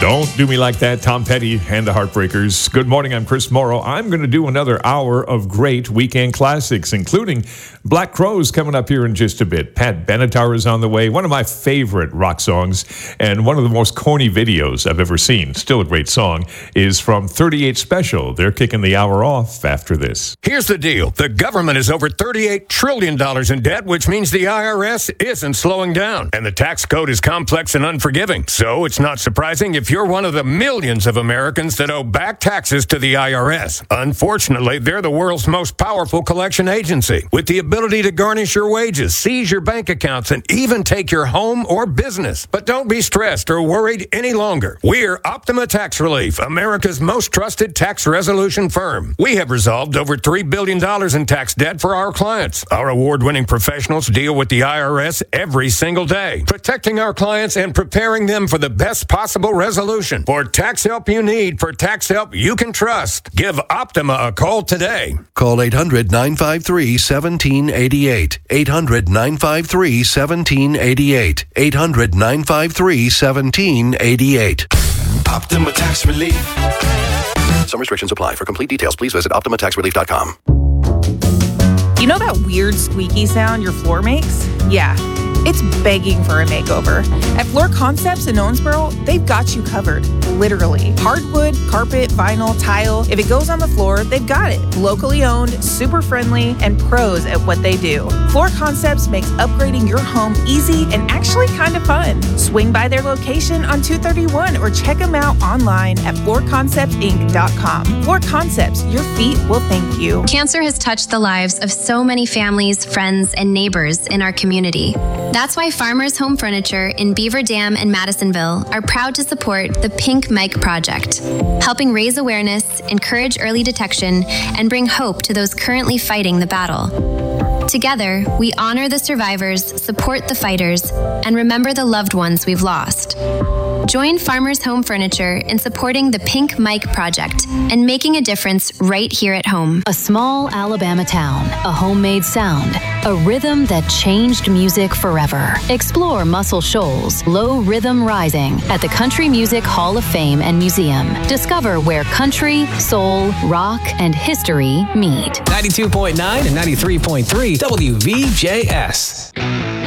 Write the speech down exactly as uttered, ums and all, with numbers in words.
Don't Do Me Like That, Tom Petty and the Heartbreakers. Good morning, I'm Chris Morrow. I'm going to do another hour of great weekend classics, including Black Crowes coming up here in just a bit. Pat Benatar is on the way, one of my favorite rock songs, and one of the most corny videos I've ever seen. Still a great song, is from thirty-eight Special. They're kicking the hour off after this. Here's the deal. The government is over thirty-eight trillion dollars in debt, which means the I R S isn't slowing down. And the tax code is complex and unforgiving. So it's not surprising if you're one of the millions of Americans that owe back taxes to the I R S. Unfortunately, they're the world's most powerful collection agency, with the ability to garnish your wages, seize your bank accounts, and even take your home or business. But don't be stressed or worried any longer. We're Optima Tax Relief, America's most trusted tax resolution firm. We have resolved over three billion dollars in tax debt for our clients. Our award-winning professionals deal with the I R S every single day, protecting our clients and preparing them for the best possible resolution. For tax help you need, for tax help you can trust, give Optima a call today. Call eight hundred, nine five three, one seven eight eight. eight hundred, nine five three, one seven eight eight. eight hundred, nine five three, one seven eight eight. Optima Tax Relief. Some restrictions apply. For complete details, please visit optima tax relief dot com. You know that weird squeaky sound your floor makes? Yeah, it's begging for a makeover. At Floor Concepts in Owensboro, they've got you covered, literally. Hardwood, carpet, vinyl, tile. If it goes on the floor, they've got it. Locally owned, super friendly, and pros at what they do. Floor Concepts makes upgrading your home easy and actually kind of fun. Swing by their location on two thirty-one or check them out online at floor concepts inc dot com. Floor Concepts, your feet will thank you. Cancer has touched the lives of so many families, friends, and neighbors in our community. That's why Farmers Home Furniture in Beaver Dam and Madisonville are proud to support the Pink Mike Project, helping raise awareness, encourage early detection, and bring hope to those currently fighting the battle. Together, we honor the survivors, support the fighters, and remember the loved ones we've lost. Join Farmers Home Furniture in supporting the Pink Mike Project and making a difference right here at home. A small Alabama town, a homemade sound, a rhythm that changed music forever. Explore Muscle Shoals Low Rhythm Rising at the Country Music Hall of Fame and Museum. Discover where country, soul, rock, and history meet. ninety-two point nine and ninety-three point three W V J S.